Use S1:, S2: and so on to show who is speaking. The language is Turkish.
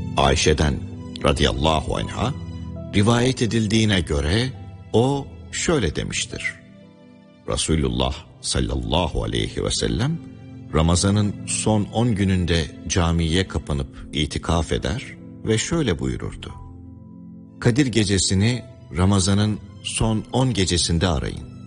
S1: Ayşe'den radıyallahu anha rivayet edildiğine göre o şöyle demiştir. Resulullah sallallahu aleyhi ve sellem Ramazan'ın son 10 gününde camiye kapanıp itikaf eder ve şöyle buyururdu. Kadir gecesini Ramazan'ın son 10 gecesinde arayın.